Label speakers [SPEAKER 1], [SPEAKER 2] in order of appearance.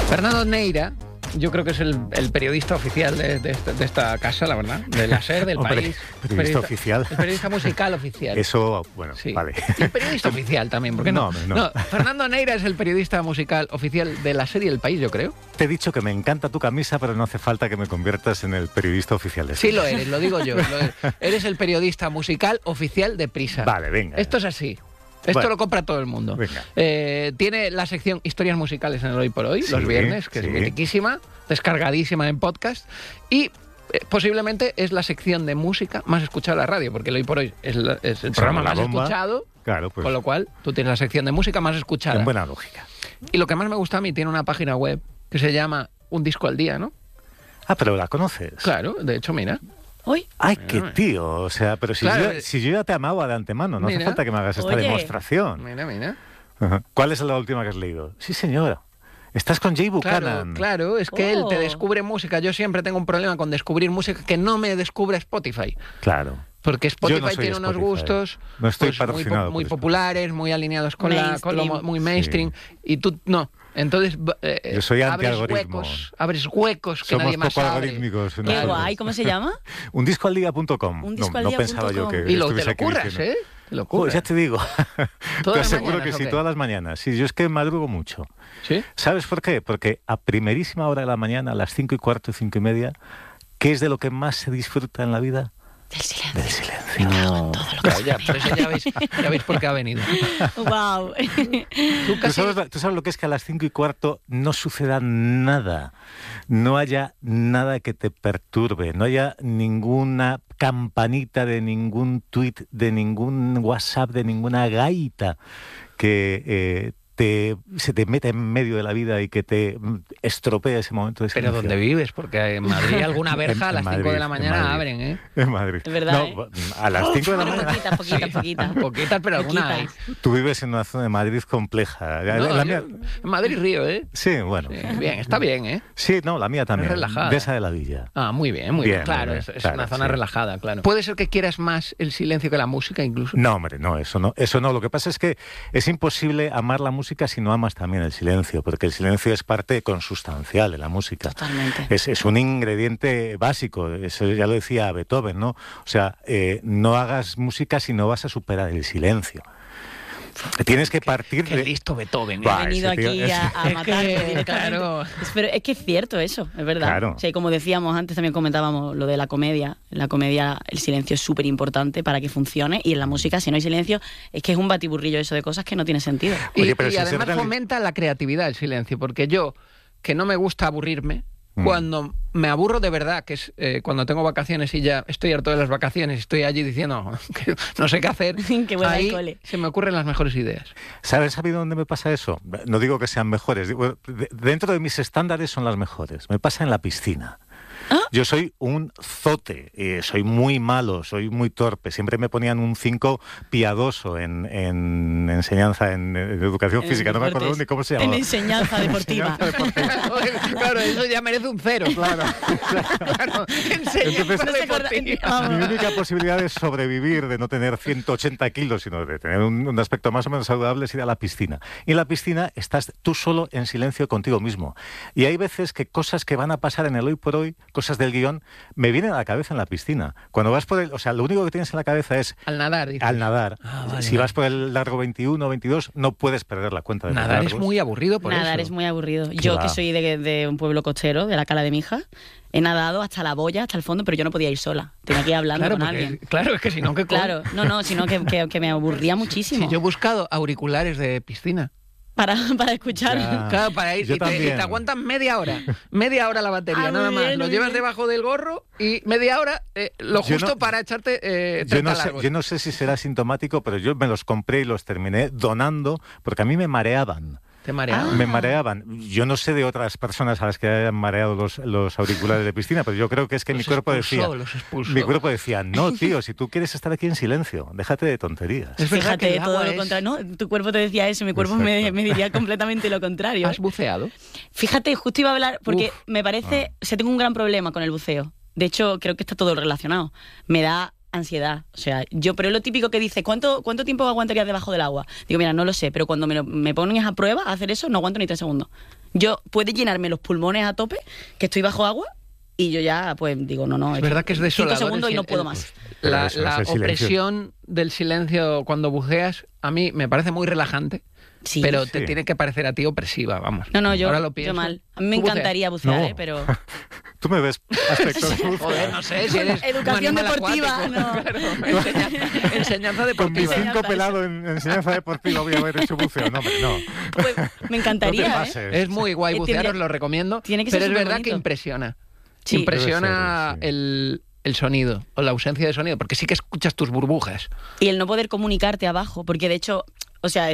[SPEAKER 1] Fernando Neira, yo creo que es el periodista oficial de esta casa, la verdad, de la SER, del país.
[SPEAKER 2] Periodista oficial.
[SPEAKER 1] El periodista musical oficial.
[SPEAKER 2] Eso, bueno,
[SPEAKER 1] sí.
[SPEAKER 2] Vale.
[SPEAKER 1] Y el periodista oficial también, porque no. Fernando Neira es el periodista musical oficial de la serie El País, yo creo.
[SPEAKER 2] Te he dicho que me encanta tu camisa, pero no hace falta que me conviertas en el periodista oficial de
[SPEAKER 1] Sí lo eres, lo digo yo. Eres el periodista musical oficial de Prisa.
[SPEAKER 2] Vale, venga.
[SPEAKER 1] Esto es así. Esto lo compra todo el mundo. Tiene la sección Historias Musicales en el Hoy por Hoy, los viernes, que es mitiquísima, descargadísima en podcast. Y posiblemente es la sección de música más escuchada de la radio, porque el Hoy por Hoy es el programa más escuchado.
[SPEAKER 2] Claro, pues.
[SPEAKER 1] Con lo cual, tú tienes la sección de música más escuchada.
[SPEAKER 2] En buena lógica.
[SPEAKER 1] Y lo que más me gusta a mí, tiene una página web que se llama Un Disco al Día, ¿no?
[SPEAKER 2] Ah, pero la conoces.
[SPEAKER 1] Claro, de hecho, mira.
[SPEAKER 3] ¿Hoy?
[SPEAKER 2] ¡Ay, qué tío! O sea, pero si yo ya te amaba de antemano, no hace falta que me hagas esta demostración.
[SPEAKER 1] Mira.
[SPEAKER 2] ¿Cuál es la última que has leído? Sí, señora. Estás con Jay Buchanan.
[SPEAKER 1] Claro, es que él te descubre música. Yo siempre tengo un problema con descubrir música que no me descubre Spotify.
[SPEAKER 2] Claro.
[SPEAKER 1] Porque Spotify tiene unos gustos muy populares, muy alineados con lo muy mainstream, y tú no. Entonces
[SPEAKER 2] yo soy anti-algoritmo.
[SPEAKER 1] Abres huecos que
[SPEAKER 2] somos
[SPEAKER 1] nadie más
[SPEAKER 2] poco
[SPEAKER 1] abre.
[SPEAKER 2] Algorítmicos.
[SPEAKER 3] Qué guay, ¿cómo se llama?
[SPEAKER 2] Undiscoaldía.com. No pensaba yo que
[SPEAKER 1] y te lo curras, ¿eh?
[SPEAKER 2] Pues ya te digo. Te aseguro que sí, todas las mañanas. Sí, yo es que madrugo mucho.
[SPEAKER 1] ¿Sí?
[SPEAKER 2] ¿Sabes por qué? Porque a primerísima hora de la mañana, a las 5:15, 5:30, ¿qué es de lo que más se disfruta en la vida?
[SPEAKER 3] Del silencio.
[SPEAKER 1] No, ya veis por qué ha venido.
[SPEAKER 3] Wow.
[SPEAKER 2] ¿Tú sabes lo que es que a las 5:15 no suceda nada? No haya nada que te perturbe, no haya ninguna campanita de ningún tuit, de ningún WhatsApp, de ninguna gaita que se te mete en medio de la vida y que te estropea ese momento de silencio.
[SPEAKER 1] ¿Pero dónde vives? Porque en Madrid alguna verja a las 5 de la mañana abren, ¿eh?
[SPEAKER 2] En Madrid.
[SPEAKER 3] ¿Es verdad?
[SPEAKER 2] No, a las 5 de la mañana.
[SPEAKER 3] Poquitas.
[SPEAKER 1] Poquitas, pero alguna hay.
[SPEAKER 2] Tú vives en una zona de Madrid compleja.
[SPEAKER 1] En Madrid Río, ¿eh?
[SPEAKER 2] Sí, bueno.
[SPEAKER 1] Sí, bien, está bien, ¿eh?
[SPEAKER 2] Sí, no, la mía también.
[SPEAKER 1] Es relajada.
[SPEAKER 2] De esa de la Villa.
[SPEAKER 1] Ah, muy bien. Claro, es una zona relajada, claro. ¿Puede ser que quieras más el silencio que la música incluso?
[SPEAKER 2] No, hombre, no, eso no. Lo que pasa es que es imposible amar la música si no amas también el silencio, porque el silencio es parte consustancial de la música.
[SPEAKER 3] Totalmente.
[SPEAKER 2] Es un ingrediente básico, eso ya lo decía Beethoven, ¿no? O sea, no hagas música si no vas a superar el silencio. Tienes que partir
[SPEAKER 1] Qué listo Beethoven.
[SPEAKER 3] He venido aquí a matarme directamente.
[SPEAKER 1] Claro.
[SPEAKER 3] Pero es que es cierto eso, es verdad.
[SPEAKER 2] Claro.
[SPEAKER 3] O sea, como decíamos antes, también comentábamos lo de la comedia. En la comedia el silencio es súper importante para que funcione, y en la música, si no hay silencio, es que es un batiburrillo eso de cosas que no tiene sentido.
[SPEAKER 1] Y además fomenta la creatividad el silencio, porque yo, que no me gusta aburrirme, cuando me aburro de verdad, que es cuando tengo vacaciones y ya estoy harto de las vacaciones y estoy allí diciendo que no sé qué hacer, ahí se me ocurren las mejores ideas.
[SPEAKER 2] ¿Sabes a mí dónde me pasa eso? No digo que sean mejores, digo, dentro de mis estándares son las mejores. Me pasa en la piscina. Yo soy un zote, soy muy malo, soy muy torpe. Siempre me ponían un 5 piadoso en enseñanza, en educación física. No me acuerdo ni cómo se llamaba.
[SPEAKER 3] En enseñanza deportiva.
[SPEAKER 1] Claro, eso ya merece un 0. Claro.
[SPEAKER 2] Entonces, mi única posibilidad de sobrevivir, de no tener 180 kilos, sino de tener un aspecto más o menos saludable, es ir a la piscina. Y en la piscina estás tú solo en silencio contigo mismo. Y hay veces que cosas que van a pasar en el hoy por hoy, cosas del guión, me vienen a la cabeza en la piscina. Cuando vas por lo único que tienes en la cabeza es...
[SPEAKER 1] Al nadar, dices.
[SPEAKER 2] Al nadar. Si vas por el largo 21 o 22, no puedes perder la cuenta de los
[SPEAKER 1] nadar
[SPEAKER 2] largos.
[SPEAKER 1] Es muy aburrido por
[SPEAKER 3] nadar
[SPEAKER 1] eso.
[SPEAKER 3] Es muy aburrido. Yo, que soy de un pueblo costero, de la Cala de Mija, he nadado hasta la boya, hasta el fondo, pero yo no podía ir sola. Tenía que ir hablando con alguien.
[SPEAKER 1] Claro, es que si no...
[SPEAKER 3] Claro, sino que me aburría muchísimo.
[SPEAKER 1] Sí, yo he buscado auriculares de piscina.
[SPEAKER 3] Para escuchar.
[SPEAKER 1] Claro, para ir. Y te aguantan media hora la batería, nada más. Lo llevas debajo del gorro y media hora, lo justo para echarte 30 largos.
[SPEAKER 2] Yo no sé si será sintomático, pero yo me los compré y los terminé donando porque a mí me mareaban.
[SPEAKER 1] ¿Te mareaban?
[SPEAKER 2] Me mareaban. Yo no sé de otras personas a las que hayan mareado los auriculares de piscina, pero yo creo que es que mi cuerpo decía, no, tío, si tú quieres estar aquí en silencio, déjate de tonterías.
[SPEAKER 3] Fíjate, todo lo contrario. No, tu cuerpo te decía eso, mi cuerpo me diría completamente lo contrario.
[SPEAKER 1] ¿Has buceado?
[SPEAKER 3] Fíjate, justo iba a hablar, porque me parece, tengo un gran problema con el buceo. De hecho, creo que está todo relacionado. Me da ansiedad. O sea, pero es lo típico que dice, ¿cuánto tiempo aguantarías debajo del agua? Digo, mira, no lo sé, pero cuando me pones a prueba a hacer eso, no aguanto ni 3 segundos. Yo puede llenarme los pulmones a tope, que estoy bajo agua, y yo ya, pues, digo, no.
[SPEAKER 1] Es verdad que es desolador.
[SPEAKER 3] 5 segundos y no puedo más.
[SPEAKER 1] La opresión del silencio cuando buceas, a mí me parece muy relajante. Sí, pero te tiene que parecer a ti opresiva, vamos.
[SPEAKER 3] No, yo mal. A mí me encantaría bucear, pero...
[SPEAKER 2] Tú me ves aspectos.
[SPEAKER 1] Joder, no sé si eres
[SPEAKER 3] educación deportiva, no.
[SPEAKER 1] Claro, enseñanza deportiva.
[SPEAKER 2] Con mi 5 pelado en enseñanza deportiva voy a haber hecho buceo. No.
[SPEAKER 3] Pues me encantaría,
[SPEAKER 1] Es muy guay bucear, os lo recomiendo. Pero es verdad que impresiona. Sí. Impresiona el sonido o la ausencia de sonido, porque sí que escuchas tus burbujas.
[SPEAKER 3] Y el no poder comunicarte abajo, porque de hecho... O sea,